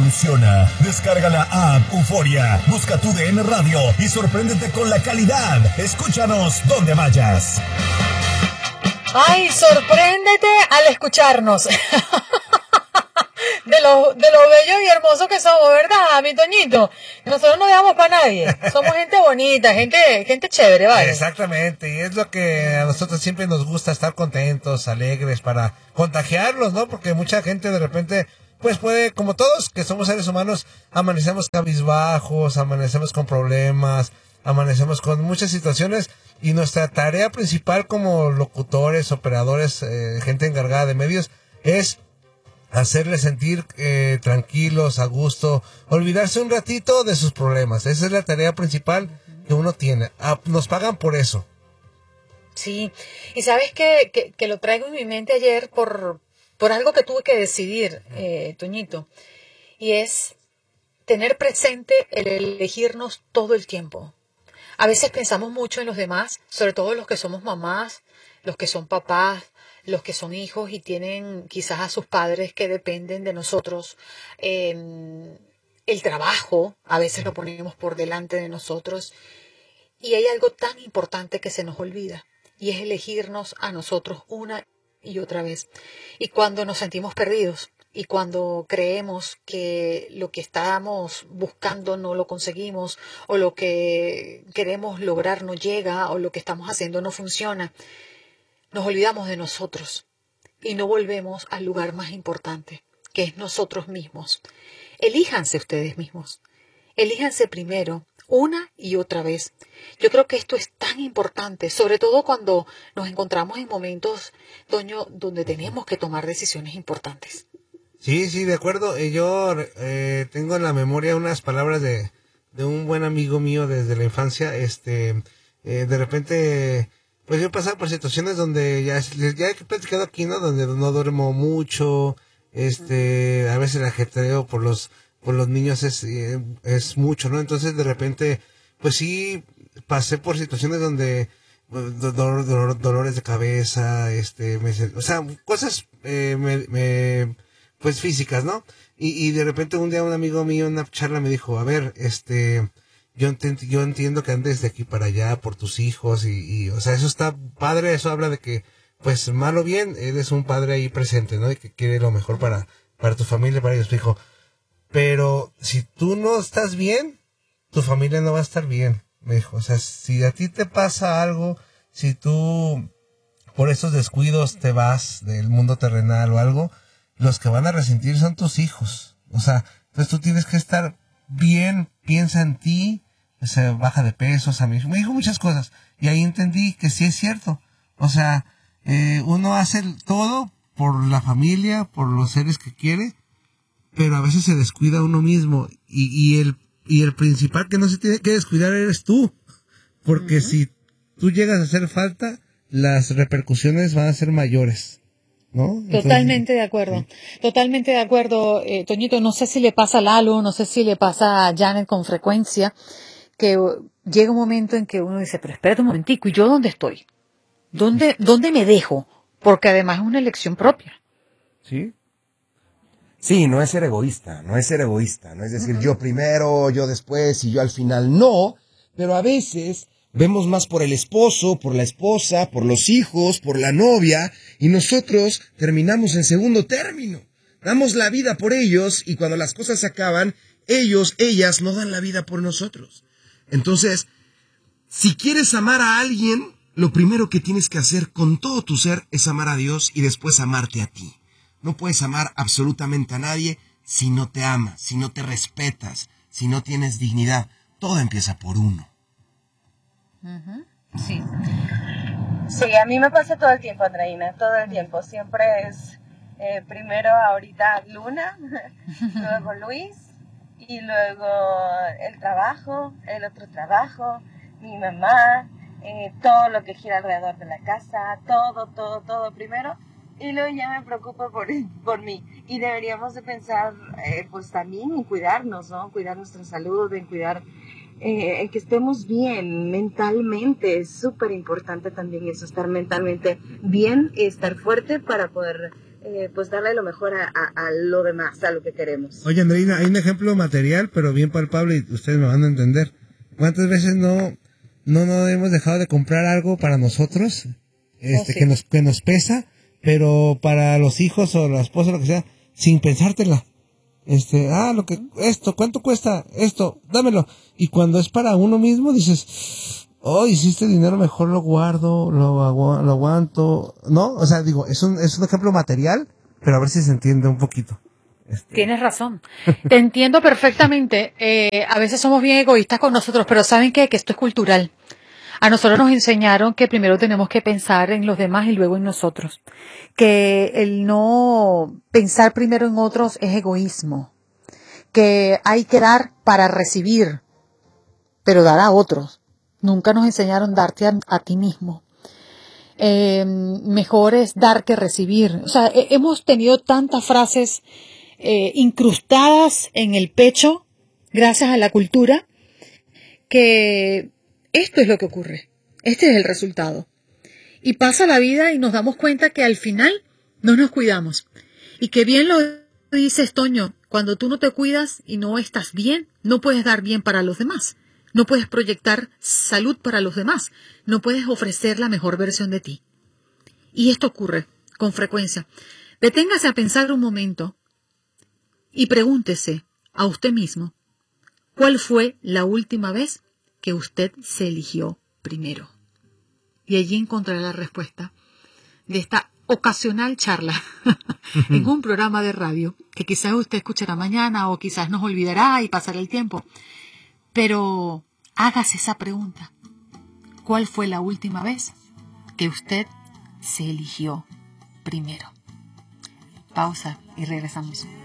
funciona. Descarga la app Euforia, busca tu DN Radio y sorpréndete con la calidad. Escúchanos donde vayas. Ay, sorpréndete al escucharnos. De lo bello y hermoso que somos, ¿verdad, mi Toñito? Nosotros no dejamos para nadie. Somos gente bonita, gente chévere, ¿vale? Exactamente, y es lo que a nosotros siempre nos gusta, estar contentos, alegres, para contagiarlos, ¿no? Porque mucha gente de repente, pues puede, como todos que somos seres humanos, amanecemos cabizbajos, amanecemos con problemas, amanecemos con muchas situaciones, y nuestra tarea principal como locutores, operadores, gente encargada de medios, es hacerles sentir tranquilos, a gusto, olvidarse un ratito de sus problemas. Esa es la tarea principal que uno tiene. Nos pagan por eso. Sí, y sabes que lo traigo en mi mente ayer por algo que tuve que decidir, Toñito, y es tener presente el elegirnos todo el tiempo. A veces pensamos mucho en los demás, sobre todo los que somos mamás, los que son papás, los que son hijos y tienen quizás a sus padres que dependen de nosotros. El trabajo, a veces lo ponemos por delante de nosotros. Y hay algo tan importante que se nos olvida, y es elegirnos a nosotros una y otra vez. Y cuando nos sentimos perdidos, y cuando creemos que lo que estamos buscando no lo conseguimos, o lo que queremos lograr no llega, o lo que estamos haciendo no funciona, nos olvidamos de nosotros y no volvemos al lugar más importante, que es nosotros mismos. Elíjanse ustedes mismos. Elíjanse primero, una y otra vez. Yo creo que esto es tan importante, sobre todo cuando nos encontramos en momentos, Toño, donde tenemos que tomar decisiones importantes. Sí, de acuerdo. Yo tengo en la memoria unas palabras de un buen amigo mío desde la infancia. De repente, pues yo he pasado por situaciones donde ya he platicado aquí, ¿no? Donde no duermo mucho, a veces el ajetreo por los niños es mucho, ¿no? Entonces de repente, pues sí, pasé por situaciones donde dolores de cabeza, o sea, cosas, pues físicas, ¿no? Y de repente un día un amigo mío en una charla me dijo, a ver, yo entiendo que andes de aquí para allá por tus hijos o sea, eso está padre, eso habla de que, pues, mal o bien, eres un padre ahí presente, ¿no? Y que quiere lo mejor para tu familia, para ellos. Me dijo, pero si tú no estás bien, tu familia no va a estar bien, me dijo. O sea, si a ti te pasa algo, si tú por esos descuidos te vas del mundo terrenal o algo, los que van a resentir son tus hijos. O sea, entonces tú tienes que estar bien, piensa en ti, se baja de peso, o sea, me dijo muchas cosas, y ahí entendí que sí es cierto. O sea, uno hace todo por la familia, por los seres que quiere, pero a veces se descuida uno mismo, y el principal que no se tiene que descuidar eres tú, porque si tú llegas a hacer falta, las repercusiones van a ser mayores, ¿no? Entonces, Totalmente de acuerdo, sí. Totalmente de acuerdo, Toñito. No sé si le pasa a Lalo, no sé si le pasa a Janet con frecuencia, que llega un momento en que uno dice, pero espérate un momentico, ¿y yo dónde estoy? ¿Dónde me dejo? Porque además es una elección propia. Sí. Sí, no es ser egoísta, no es decir yo primero, yo después y yo al final, no, pero a veces vemos más por el esposo, por la esposa, por los hijos, por la novia, y nosotros terminamos en segundo término. Damos la vida por ellos, y cuando las cosas se acaban, ellas no dan la vida por nosotros. Entonces, si quieres amar a alguien, lo primero que tienes que hacer con todo tu ser es amar a Dios y después amarte a ti. No puedes amar absolutamente a nadie si no te amas, si no te respetas, si no tienes dignidad. Todo empieza por uno. Sí. Sí, a mí me pasa todo el tiempo, Andreina, todo el tiempo. Siempre es primero ahorita Luna, luego Luis, y luego el trabajo, el otro trabajo, mi mamá, todo lo que gira alrededor de la casa, todo primero. Y luego ya me preocupo por mí. Y deberíamos de pensar, pues también en cuidarnos, ¿no? Cuidar nuestra salud, en cuidar, en que estemos bien mentalmente. Es súper importante también eso, estar mentalmente bien y estar fuerte para poder pues darle lo mejor a lo demás, a lo que queremos. Oye, Andreina, hay un ejemplo material, pero bien palpable, y ustedes me van a entender. ¿Cuántas veces no hemos dejado de comprar algo para nosotros, sí. que nos pesa, pero para los hijos o la esposa, lo que sea, sin pensártela? ¿Cuánto cuesta esto? Dámelo. Y cuando es para uno mismo, dices, hiciste dinero, mejor lo guardo, lo aguanto, ¿no? O sea, digo, es un ejemplo material, pero a ver si se entiende un poquito. Tienes razón. Te entiendo perfectamente. A veces somos bien egoístas con nosotros, pero ¿saben qué? Que esto es cultural. A nosotros nos enseñaron que primero tenemos que pensar en los demás y luego en nosotros. Que el no pensar primero en otros es egoísmo. Que hay que dar para recibir, pero dar a otros. Nunca nos enseñaron darte a ti mismo. Mejor es dar que recibir. O sea, hemos tenido tantas frases incrustadas en el pecho gracias a la cultura que esto es lo que ocurre. Este es el resultado. Y pasa la vida y nos damos cuenta que al final no nos cuidamos. Y que bien lo dices, Toño, cuando tú no te cuidas y no estás bien, no puedes dar bien para los demás. No puedes proyectar salud para los demás. No puedes ofrecer la mejor versión de ti. Y esto ocurre con frecuencia. Deténgase a pensar un momento y pregúntese a usted mismo, ¿cuál fue la última vez que usted se eligió primero? Y allí encontrará la respuesta de esta ocasional charla en un programa de radio que quizás usted escuchará mañana o quizás nos olvidará y pasará el tiempo. Pero hágase esa pregunta. ¿Cuál fue la última vez que usted se eligió primero? Pausa y regresamos.